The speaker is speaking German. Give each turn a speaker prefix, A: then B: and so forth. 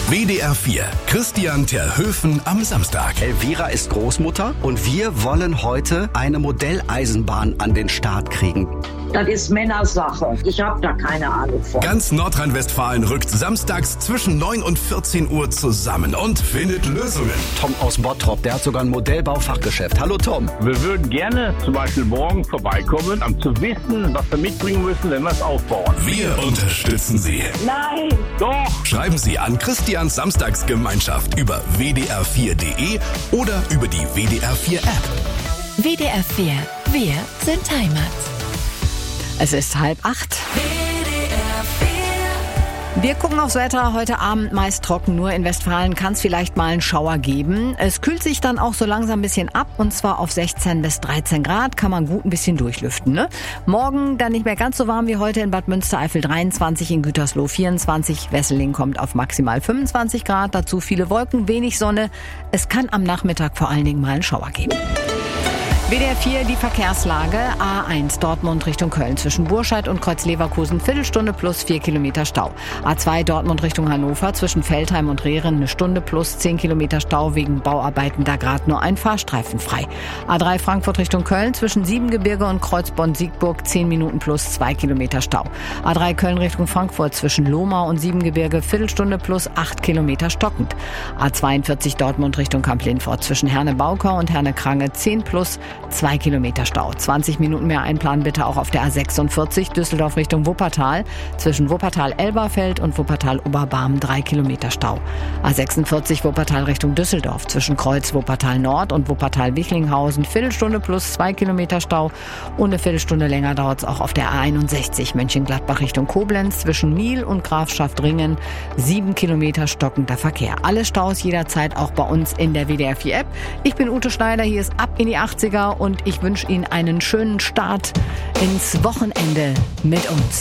A: WDR 4. Christian Terhöfen am Samstag.
B: Elvira ist Großmutter und wir wollen heute eine Modelleisenbahn an den Start kriegen.
C: Das ist Männersache. Ich habe da keine Ahnung von.
A: Ganz Nordrhein-Westfalen rückt samstags zwischen 9 und 14 Uhr zusammen und findet Lösungen.
B: Tom aus Bottrop, der hat sogar ein Modellbaufachgeschäft. Hallo Tom.
D: Wir würden gerne zum Beispiel morgen vorbeikommen, um zu wissen, was wir mitbringen müssen, wenn wir es aufbauen.
A: Wir unterstützen Sie.
C: Nein!
D: Doch!
A: Schreiben Sie an Christians Samstagsgemeinschaft über wdr4.de oder über die WDR 4 App.
E: WDR 4. Wir sind Heimat.
F: Es ist 7:30. Wir gucken aufs Wetter. Heute Abend meist trocken. Nur in Westfalen kann es vielleicht mal einen Schauer geben. Es kühlt sich dann auch so langsam ein bisschen ab. Und zwar auf 16 bis 13 Grad. Kann man gut ein bisschen durchlüften, ne? Morgen dann nicht mehr ganz so warm wie heute in Bad Münstereifel 23, in Gütersloh 24. Wesseling kommt auf maximal 25 Grad. Dazu viele Wolken, wenig Sonne. Es kann am Nachmittag vor allen Dingen mal einen Schauer geben. WDR 4, die Verkehrslage. A1 Dortmund Richtung Köln zwischen Burscheid und Kreuz-Leverkusen, Viertelstunde plus 4 Kilometer Stau. A2 Dortmund Richtung Hannover zwischen Veltheim und Rehren, eine Stunde plus 10 Kilometer Stau wegen Bauarbeiten, da gerade nur ein Fahrstreifen frei. A3 Frankfurt Richtung Köln zwischen Siebengebirge und Kreuzbonn-Siegburg, 10 Minuten plus 2 Kilometer Stau. A3 Köln Richtung Frankfurt zwischen Lohmau und Siebengebirge, Viertelstunde plus 8 Kilometer stockend. A42 Dortmund Richtung Kamp-Lindfort zwischen Herne-Baukau und Herne-Krange, 10 plus 2 Kilometer Stau. 20 Minuten mehr einplanen bitte auch auf der A46 Düsseldorf Richtung Wuppertal. Zwischen Wuppertal-Elberfeld und Wuppertal-Oberbarm 3 Kilometer Stau. A46 Wuppertal Richtung Düsseldorf. Zwischen Kreuz Wuppertal-Nord und Wuppertal-Wichlinghausen. Viertelstunde plus 2 Kilometer Stau. Und eine Viertelstunde länger dauert es auch auf der A61 Mönchengladbach Richtung Koblenz. Zwischen Miel und Grafschaft-Ringen 7 Kilometer stockender Verkehr. Alle Staus jederzeit auch bei uns in der WDR 4 App. Ich bin Ute Schneider. Hier ist Ab in die 80er. Und ich wünsche Ihnen einen schönen Start ins Wochenende mit uns.